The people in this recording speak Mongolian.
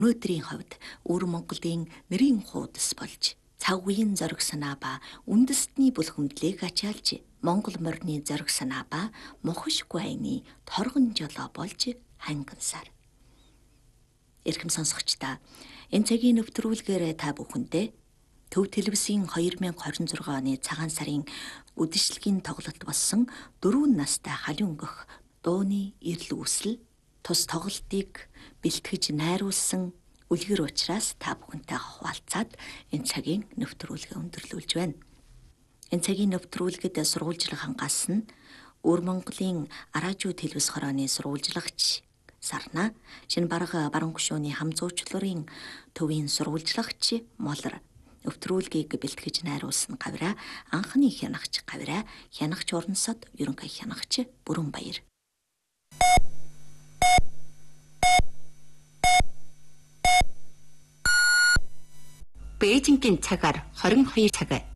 Өнөөдрийн хувьд өвөр Монголын нэрийн хуудас болж цаг үеийн зориг санаа ба үндэстний бүлхэмдлийг ачаалж Монгол морины зориг санаа ба мохошгүй айны торгон жолоо болж хангансаар. Эрхэм сонсогчдаа энэ цагийн нэвтрүүлгээр та бүхэндээ Төв телевизийн 2026 оны цагаан сарын үдэшлэгийн тоглолт болсон 4 настай халиун өнгөх дууны эрэл үүсэл тус тоглолтыг бэлтгэж найруулсан үлгэр учраас та бүхэнтэй хуваалцаад энэ цагийн нэвтрүүлгээ өндөрлүүлж байна. Энэ цагийн нэвтрүүлгэд сурвалжлах хангаас нь Өвөр Монголын Аражуу телевиз хорооны сурвалжлагч Сарна, Шинбарга баруун гүшүүний хамзуучлалын төвийн сурвалжлагч Молор нэвтрүүлгийг бэлтгэж найруулсан Гавраа, анхны хянагч Гавраа, хянагч Урансод, ерөнхий хянагч Бүрэнбаяр. Бээжингийн цагаар 22 цаг.